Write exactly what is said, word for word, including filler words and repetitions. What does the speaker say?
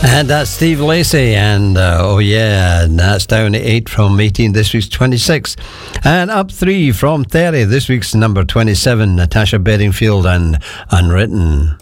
And that's Steve Lacy, and uh, oh yeah, and that's down at eight from eighteen, this week's twenty-six. And up three from thirty, this week's number twenty-seven, Natasha Bedingfield and Unwritten.